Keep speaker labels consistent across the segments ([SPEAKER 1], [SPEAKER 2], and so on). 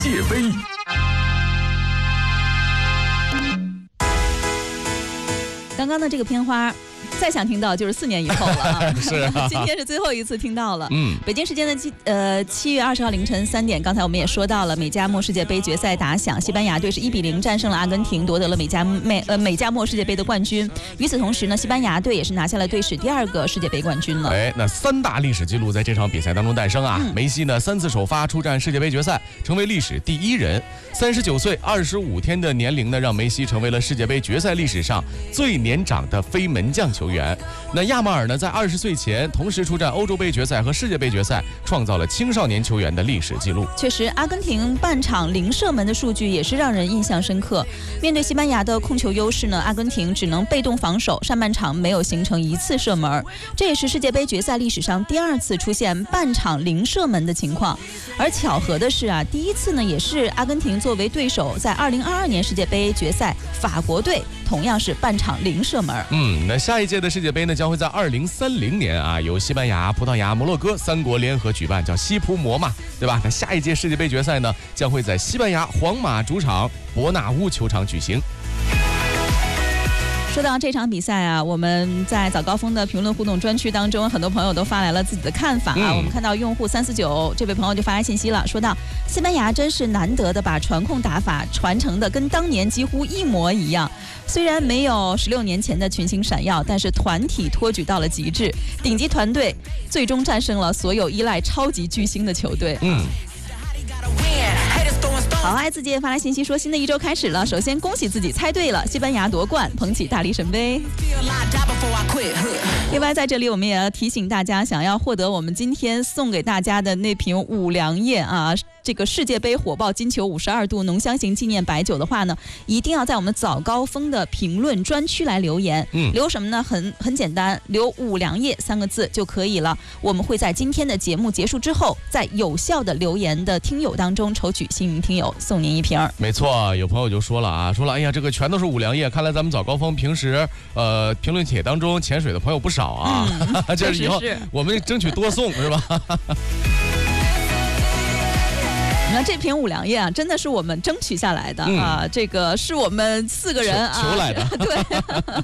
[SPEAKER 1] 界杯。
[SPEAKER 2] 刚刚的这个片花，再想听到就是4年以后了啊！
[SPEAKER 1] 是啊，
[SPEAKER 2] 今天是最后一次听到了。北京时间的7月20号凌晨3点，刚才我们也说到了美加墨世界杯决赛打响，西班牙队是1-0战胜了阿根廷，夺得了美加墨世界杯的冠军。与此同时呢，西班牙队也是拿下了队史第2个世界杯冠军了。
[SPEAKER 1] 那3大历史记录在这场比赛当中诞生啊！梅西呢3次首发出战世界杯决赛，成为历史第1人。39岁25天的年龄呢，让梅西成为了世界杯决赛历史上最年长的非门将球员。那亚马尔呢，在20岁前同时出战欧洲杯决赛和世界杯决赛，创造了青少年球员的历史记录。
[SPEAKER 2] 确实，阿根廷半场0射门的数据也是让人印象深刻。面对西班牙的控球优势呢，阿根廷只能被动防守，上半场没有形成1次射门。这也是世界杯决赛历史上第2次出现半场0射门的情况。而巧合的是啊，第1次呢也是阿根廷作为对手在2022年世界杯决赛法国队同样是半场0射门。
[SPEAKER 1] 那下一届的世界杯呢，将会在2030年啊，由西班牙、葡萄牙、摩洛哥3国联合举办，叫西葡摩嘛，对吧？那下一届世界杯决赛呢，将会在西班牙皇马主场伯纳乌球场举行。
[SPEAKER 2] 说到这场比赛啊，我们在早高峰的评论互动专区当中，很多朋友都发来了自己的看法啊。我们看到用户349这位朋友就发来信息了，说到西班牙真是难得的把传控打法传承的跟当年几乎一模一样。虽然没有16年前的群星闪耀，但是团体托举到了极致，顶级团队最终战胜了所有依赖超级巨星的球队。好爱自己也发来信息说，新的一周开始了，首先恭喜自己猜对了，西班牙夺冠，捧起大力神杯。另外在这里我们也要提醒大家，想要获得我们今天送给大家的那瓶五粮液啊，这个世界杯火爆金球52度浓香型纪念白酒的话呢，一定要在我们早高峰的评论专区来留言。留什么呢？很简单，留五粮液3个字就可以了。我们会在今天的节目结束之后，在有效的留言的听友当中抽取幸运听友，送您1瓶。
[SPEAKER 1] 没错，有朋友就说了啊，哎呀，这个全都是五粮液，看来咱们早高峰平时评论帖当中潜水的朋友不少啊。这以后我们争取多送是吧？
[SPEAKER 2] 那这瓶五粮液啊，真的是我们争取下来的啊，这个是我们4个人
[SPEAKER 1] 求来的，
[SPEAKER 2] 对。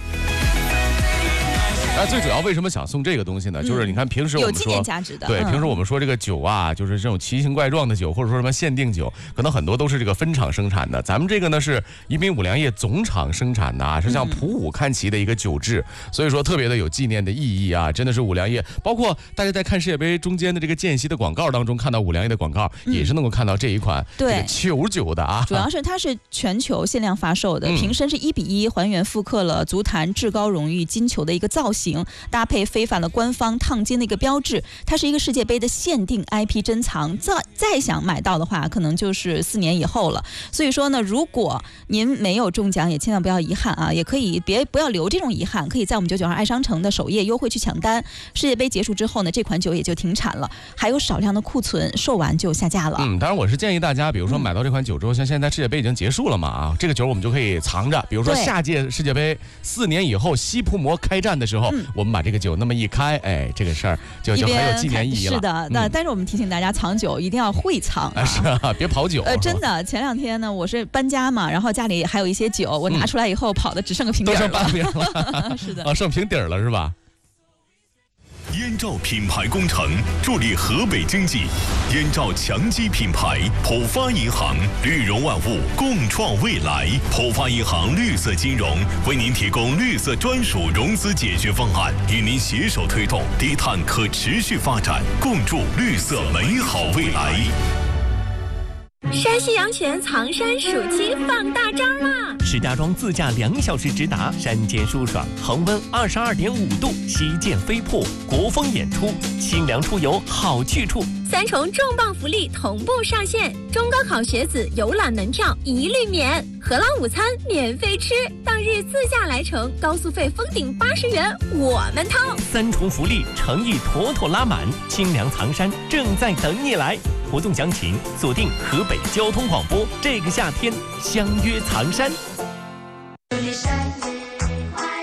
[SPEAKER 1] 最主要为什么想送这个东西呢？就是你看平时我们说
[SPEAKER 2] 有纪念价值的，
[SPEAKER 1] 对，平时我们说这个酒啊，就是这种奇形怪状的酒，或者说什么限定酒，可能很多都是这个分厂生产的。咱们这个呢是宜宾五粮液总厂生产的啊，是向普五看齐的一个酒质，所以说特别的有纪念的意义啊，真的是五粮液。包括大家在看世界杯中间的这个间隙的广告当中看到五粮液的广告，也是能够看到这一款这个球酒的啊。
[SPEAKER 2] 主要是它是全球限量发售的，瓶身是1:1还原复刻了足坛至高荣誉金球的一个造型，搭配非凡的官方烫金的一个标志，它是一个世界杯的限定 IP 珍藏，再想买到的话可能就是4年以后了。所以说呢，如果您没有中奖也千万不要遗憾啊，也可以不要留这种遗憾，可以在我们992爱商城的首页优惠去抢单。世界杯结束之后呢，这款酒也就停产了，还有少量的库存，售完就下架了。
[SPEAKER 1] 当然我是建议大家，比如说买到这款酒之后，像现在世界杯已经结束了嘛啊，这个酒我们就可以藏着，比如说下届世界杯4年以后西葡摩开战的时候，我们把这个酒那么一开，哎，这个事儿就很有纪念意义了。
[SPEAKER 2] 是的，但是我们提醒大家，藏酒一定要会藏啊，
[SPEAKER 1] 是啊，别跑酒。
[SPEAKER 2] 真的，前2天呢，我是搬家嘛，然后家里还有一些酒，我拿出来以后跑的只剩个瓶底了，
[SPEAKER 1] 都剩半瓶了。
[SPEAKER 2] 是的，
[SPEAKER 1] 啊，剩瓶底了是吧？
[SPEAKER 3] 燕赵品牌工程助力河北经济，燕赵强基品牌，浦发银行，绿融万物，共创未来。浦发银行绿色金融为您提供绿色专属融资解决方案，与您携手推动低碳可持续发展，共筑绿色美好未来。
[SPEAKER 4] 山西阳泉藏山暑期放大招啦！
[SPEAKER 5] 石家庄自驾2小时直达，山间舒爽，恒温22.5度，旗舰飞瀑，国风演出，清凉出游好去处。
[SPEAKER 4] 3重重磅福利同步上线，中高考学子游览门票一律免，荷兰午餐免费吃，当日自驾来程高速费封顶80元我们掏。
[SPEAKER 5] 3重福利诚意妥妥拉满，清凉藏山正在等你来。活动详情锁定河北交通广播，这个夏天相约藏山。
[SPEAKER 6] 好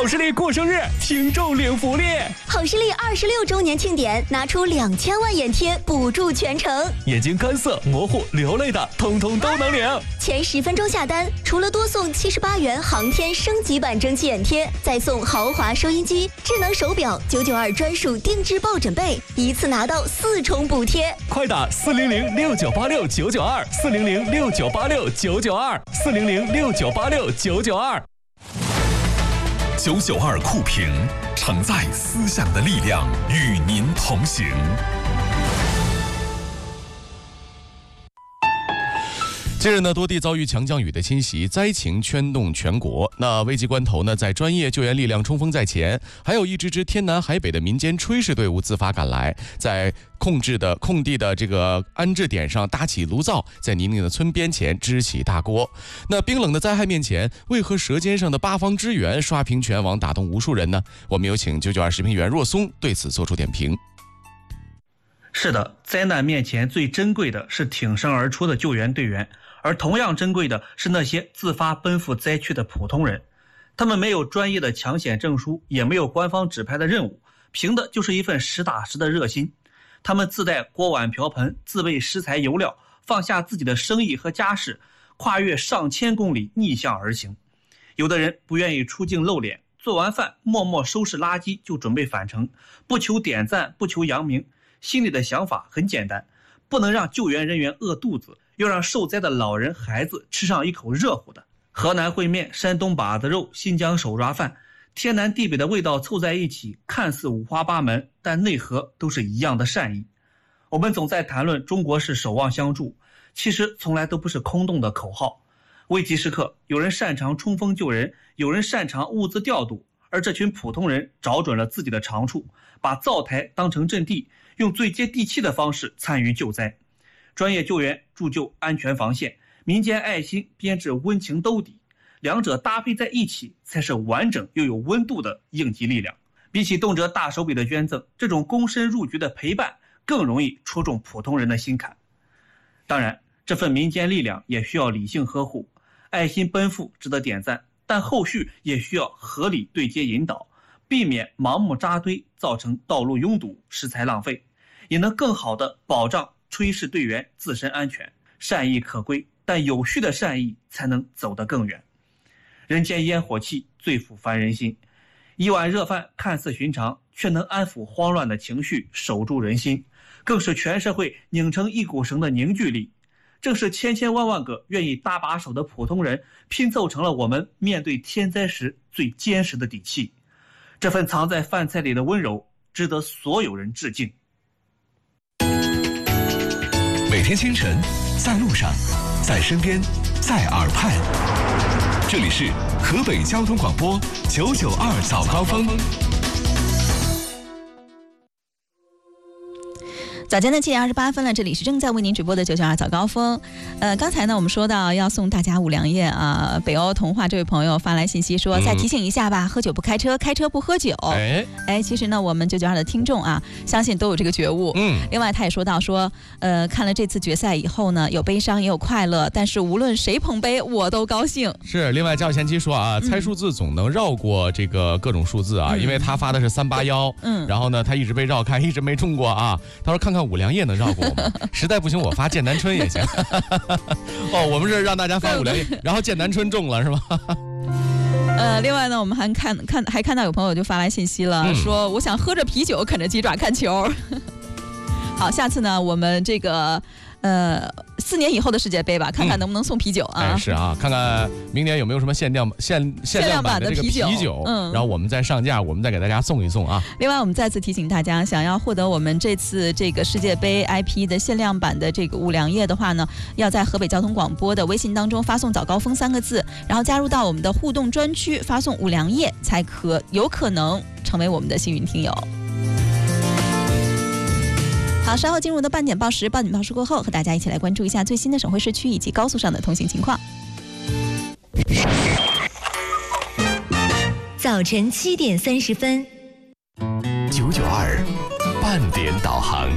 [SPEAKER 5] 好视力过生日，听众领福利。
[SPEAKER 6] 好视力26周年庆典，拿出2000万眼贴补助全程。
[SPEAKER 5] 眼睛干涩、模糊、流泪的，通通都能领。
[SPEAKER 6] 前10分钟下单，除了多送78元航天升级版蒸汽眼贴，再送豪华收音机、智能手表、992专属定制抱枕被，一次拿到4重补贴。
[SPEAKER 5] 快打40069869924006986992992，40069869992。
[SPEAKER 3] 992酷评，承载思想的力量，与您同行。
[SPEAKER 1] 近日呢，多地遭遇强降雨的侵袭，灾情圈动全国。那危急关头呢，在专业救援力量冲锋在前，还有一支天南海北的民间炊事队伍自发赶来，在空地的这个安置点上搭起炉灶，在泥泞的村边前支起大锅。那冰冷的灾害面前，为何舌尖上的八方支援刷屏全网，打动无数人呢？我们有请992时评员若松对此做出点评。
[SPEAKER 7] 是的，灾难面前最珍贵的是挺身而出的救援队员，而同样珍贵的是那些自发奔赴灾区的普通人。他们没有专业的抢险证书，也没有官方指派的任务，凭的就是一份实打实的热心。他们自带锅碗瓢盆，自备食材油料，放下自己的生意和家事，跨越上千公里逆向而行。有的人不愿意出镜露脸，做完饭默默收拾垃圾就准备返程，不求点赞，不求扬名，心里的想法很简单，不能让救援人员饿肚子，要让受灾的老人孩子吃上一口热乎的。河南烩面、山东把子肉、新疆手抓饭，天南地北的味道凑在一起，看似五花八门，但内核都是一样的善意。我们总在谈论中国是守望相助，其实从来都不是空洞的口号。危急时刻，有人擅长冲锋救人，有人擅长物资调度，而这群普通人找准了自己的长处，把灶台当成阵地，用最接地气的方式参与救灾。专业救援铸就安全防线，民间爱心编制温情兜底，两者搭配在一起，才是完整又有温度的应急力量。比起动辄大手笔的捐赠，这种躬身入局的陪伴更容易戳中普通人的心坎。当然，这份民间力量也需要理性呵护，爱心奔赴值得点赞，但后续也需要合理对接引导，避免盲目扎堆造成道路拥堵、食材浪费，也能更好地保障炊事队员自身安全。善意可贵，但有序的善意才能走得更远。人间烟火气最抚凡人心，一碗热饭看似寻常，却能安抚慌乱的情绪，守住人心，更是全社会拧成一股绳的凝聚力。正是千千万万个愿意搭把手的普通人，拼凑成了我们面对天灾时最坚实的底气。这份藏在饭菜里的温柔，值得所有人致敬。
[SPEAKER 3] 每天清晨，在路上，在身边，在耳畔，这里是河北交通广播992早高峰。
[SPEAKER 2] 早间的7点28分了，这里是正在为您直播的992早高峰。刚才呢，我们说到要送大家五粮液啊。北欧童话这位朋友发来信息说，再提醒一下吧，喝酒不开车，开车不喝酒。其实呢，我们992的听众啊，相信都有这个觉悟。另外他也说到说，看了这次决赛以后呢，有悲伤也有快乐，但是无论谁捧杯，我都高兴。
[SPEAKER 1] 是，另外赵贤妻说啊，猜数字总能绕过这个各种数字啊，因为他发的是381，然后呢，他一直被绕开，一直没中过啊。他说看看五粮液能绕过我们，实在不行我发剑南春也行。我们是让大家发五粮液，然后剑南春中了是吧？
[SPEAKER 2] 另外呢，我们还看到有朋友就发来信息了，说我想喝着啤酒啃着鸡爪看球。好，下次呢，我们这个4年以后的世界杯吧，看看能不能送啤酒啊？
[SPEAKER 1] 是啊，看看明年有没有什么限量版的这个啤酒，然后我们再上架，我们再给大家送一送啊。
[SPEAKER 2] 另外，我们再次提醒大家，想要获得我们这次这个世界杯 IP 的限量版的这个五粮液的话呢，要在河北交通广播的微信当中发送早高峰3个字，然后加入到我们的互动专区，发送五粮液，才有可能成为我们的幸运听友。好，稍后进入的半点报时，半点报时过后，和大家一起来关注一下最新的省会市区以及高速上的通行情况。
[SPEAKER 6] 早晨7点30分
[SPEAKER 3] 992半点导航。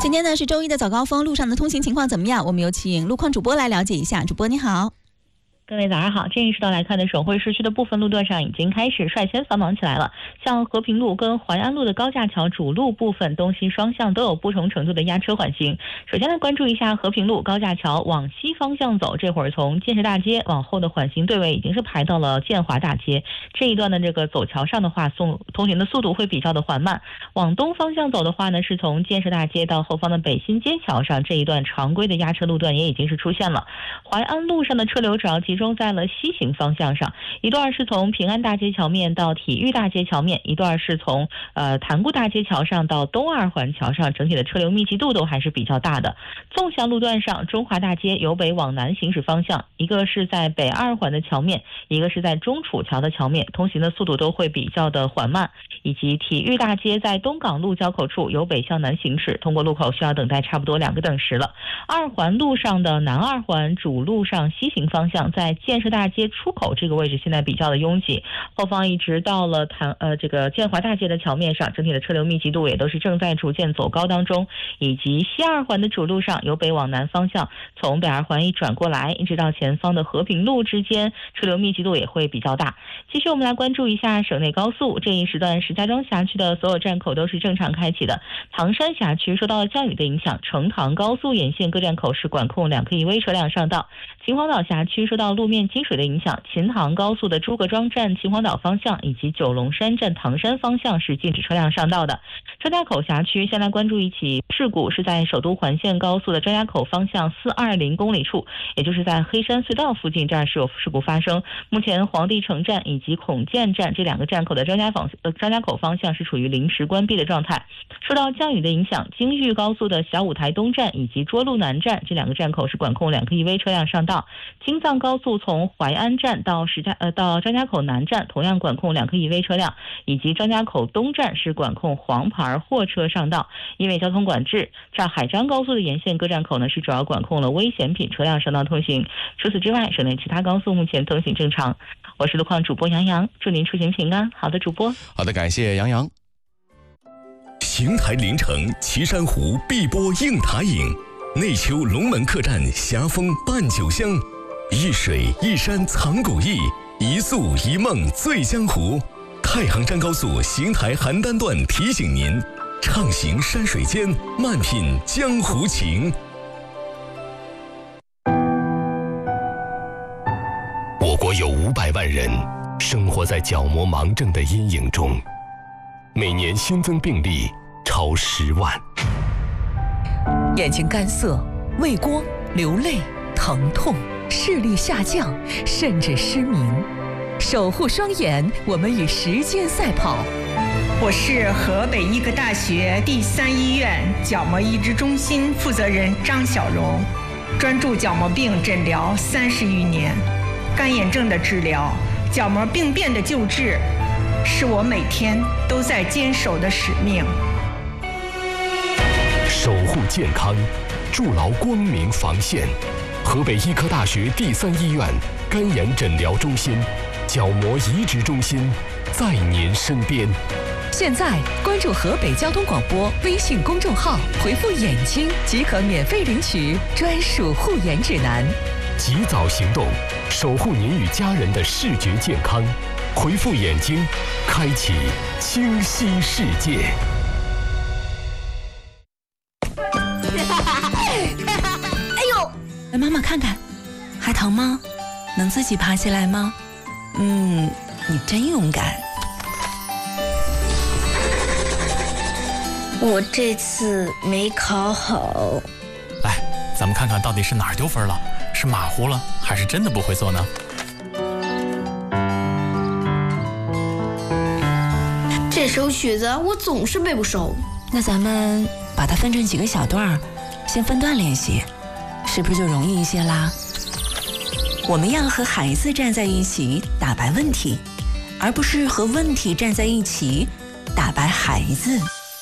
[SPEAKER 2] 今天呢是周一的早高峰，路上的通行情况怎么样？我们有请路况主播来了解一下。主播你好。
[SPEAKER 8] 各位早上好，这一时段来看的省会市区的部分路段上已经开始率先繁忙起来了。像和平路跟淮安路的高架桥主路部分东西双向都有不同程度的压车缓行。首先来关注一下和平路高架桥往西方向走，这会儿从建设大街往后的缓行队尾已经是排到了建华大街这一段的这个走桥上的话，通行的速度会比较的缓慢。往东方向走的话呢，是从建设大街到后方的北新街桥上这一段常规的压车路段也已经是出现了。淮安路上的车流主要集中在了西行方向上，一段是从平安大街桥面到体育大街桥面，一段是从潭沽大街桥上到东二环桥上，整体的车流密集度都还是比较大的。纵向路段上，中华大街由北往南行驶方向，一个是在北二环的桥面，一个是在中楚桥的桥面，通行的速度都会比较的缓慢。以及体育大街在东港路交口处由北向南行驶，通过路口需要等待差不多2个等时了。二环路上的南二环主路上西行方向，在建设大街出口这个位置现在比较的拥挤，后方一直到了这个建华大街的桥面上，整体的车流密集度也都是正在逐渐走高当中。以及西二环的主路上由北往南方向，从北二环一转过来，一直到前方的和平路之间，车流密集度也会比较大。继续我们来关注一下省内高速，这一时段石家庄辖区的所有站口都是正常开启的。唐山辖区受到降雨的影响，成唐高速沿线各站口是管控2K EV 车辆上道。秦皇岛辖区受到路面积水的影响，秦唐高速的诸葛庄站秦皇岛方向以及九龙山站唐山方向是禁止车辆上道的。张家口辖区先来关注一起事故，是在首都环线高速的张家口方向420公里处，也就是在黑山隧道附近，这儿是有事故发生。目前皇帝城站以及孔建站这2个站口的张家口方向是处于临时关闭的状态。受到降雨的影响，京豫高速的小五台东站以及涿鹿南站这2个站口是管控2K EV 车辆上道。京藏高速从淮安站到张家口南站同样管控2K EV 车辆，以及张家口东站是管控黄牌货车上道。因为交通管制，这海张高速的沿线各站口呢是主要管控了危险品车辆上道通行。除此之外，省内其他高速目前通行正常。我是路况主播杨洋，祝您出行平安。好的，主播。
[SPEAKER 1] 好的，感谢杨洋。
[SPEAKER 3] 邢台临城岐山湖碧波映塔影，内丘龙门客栈霞风伴酒香，一水一山藏古意，一宿一梦醉江湖。太行山高速邢台邯郸段提醒您，畅行山水间，慢品江湖情。我国有500万人生活在角膜盲症的阴影中，每年新增病例超10万。
[SPEAKER 9] 眼睛干涩、畏光、流泪、疼痛、视力下降，甚至失明。守护双眼，我们与时间赛跑。
[SPEAKER 10] 我是河北医科大学第3医院角膜移植中心负责人张小荣，专注角膜病诊疗30余年，干眼症的治疗、角膜病变的救治，是我每天都在坚守的使命。
[SPEAKER 3] 守护健康，筑牢光明防线。河北医科大学第3医院干眼诊疗中心、角膜移植中心在您身边。
[SPEAKER 9] 现在关注河北交通广播微信公众号，回复眼睛即可免费领取专属护眼指南。
[SPEAKER 3] 及早行动，守护您与家人的视觉健康。回复眼睛，开启清晰世界。
[SPEAKER 9] 来，妈妈看看，还疼吗？能自己爬起来吗？你真勇敢。
[SPEAKER 11] 我这次没考好。
[SPEAKER 12] 来，咱们看看到底是哪儿丢分了，是马虎了，还是真的不会做呢？
[SPEAKER 11] 这首曲子我总是背不熟。
[SPEAKER 9] 那咱们把它分成几个小段，先分段练习，是不是就容易一些啦？我们要和孩子站在一起打败问题，而不是和问题站在一起打败孩子。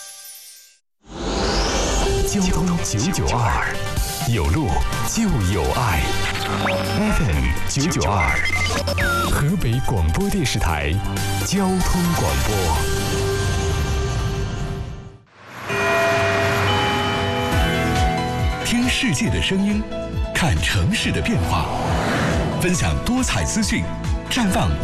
[SPEAKER 3] 交通992，有路就有爱。FM 992，河北广播电视台交通广播。
[SPEAKER 13] 世界的声音，看城市的变化，分享多彩资讯，绽放